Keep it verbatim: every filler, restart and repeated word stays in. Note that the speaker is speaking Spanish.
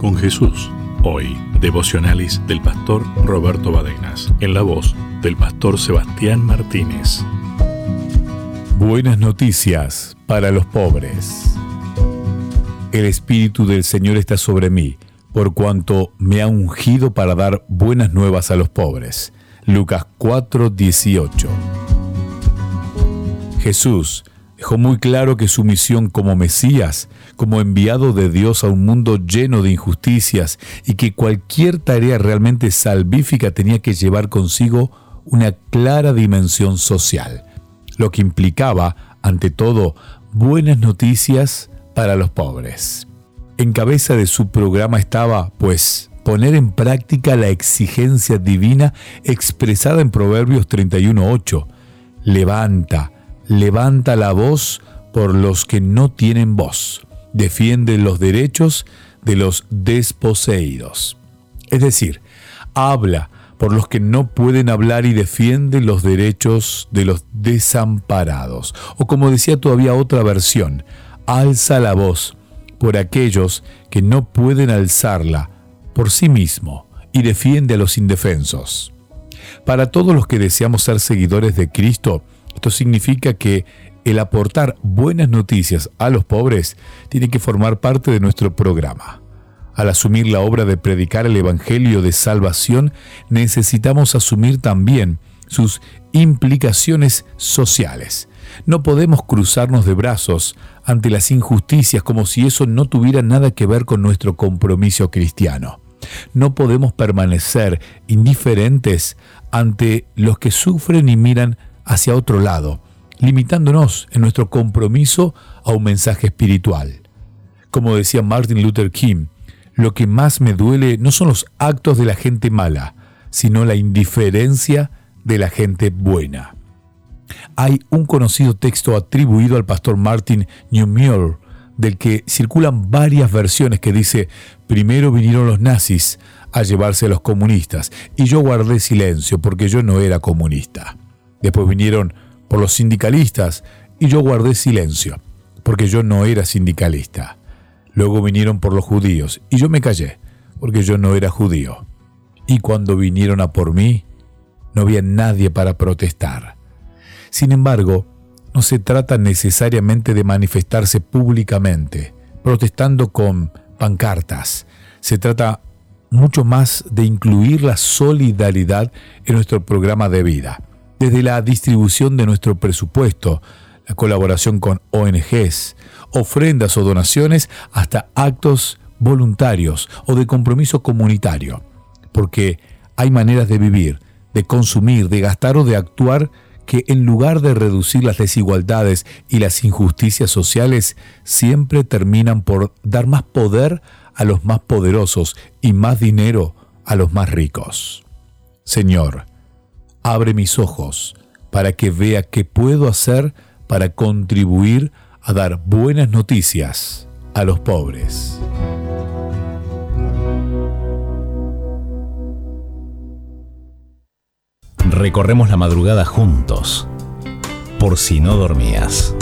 con Jesús. Hoy, devocionales del pastor Roberto Badenas, en la voz del pastor Sebastián Martínez. Buenas noticias para los pobres. El Espíritu del Señor está sobre mí, por cuanto me ha ungido para dar buenas nuevas a los pobres. Lucas cuatro dieciocho. Jesús dejó muy claro que su misión como Mesías, como enviado de Dios a un mundo lleno de injusticias, y que cualquier tarea realmente salvífica tenía que llevar consigo una clara dimensión social, lo que implicaba, ante todo, buenas noticias para los pobres. En cabeza de su programa estaba, pues, poner en práctica la exigencia divina expresada en Proverbios treinta y uno ocho. Levanta, levanta la voz por los que no tienen voz. Defiende los derechos de los desposeídos. Es decir, habla por los que no pueden hablar y defiende los derechos de los desamparados. O como decía todavía otra versión, alza la voz por aquellos que no pueden alzarla por sí mismo y defiende a los indefensos. Para todos los que deseamos ser seguidores de Cristo, esto significa que el aportar buenas noticias a los pobres tiene que formar parte de nuestro programa. Al asumir la obra de predicar el Evangelio de salvación, necesitamos asumir también sus implicaciones sociales. No podemos cruzarnos de brazos ante las injusticias como si eso no tuviera nada que ver con nuestro compromiso cristiano. No podemos permanecer indiferentes ante los que sufren y miran hacia otro lado, limitándonos en nuestro compromiso a un mensaje espiritual. Como decía Martin Luther King, lo que más me duele no son los actos de la gente mala, sino la indiferencia de la gente buena. Hay un conocido texto atribuido al pastor Martin Niemöller, del que circulan varias versiones, que dice: primero vinieron los nazis a llevarse a los comunistas, y yo guardé silencio porque yo no era comunista. Después vinieron por los sindicalistas, y yo guardé silencio porque yo no era sindicalista. Luego vinieron por los judíos, y yo me callé porque yo no era judío. Y cuando vinieron a por mí, no había nadie para protestar. Sin embargo, no se trata necesariamente de manifestarse públicamente, protestando con pancartas. Se trata mucho más de incluir la solidaridad en nuestro programa de vida, desde la distribución de nuestro presupuesto, la colaboración con O N Ges, ofrendas o donaciones, hasta actos voluntarios o de compromiso comunitario, porque hay maneras de vivir, de consumir, de gastar o de actuar que, en lugar de reducir las desigualdades y las injusticias sociales, siempre terminan por dar más poder a los más poderosos y más dinero a los más ricos. Señor, abre mis ojos para que vea qué puedo hacer para contribuir a dar buenas noticias a los pobres. Recorremos la madrugada juntos, por si no dormías.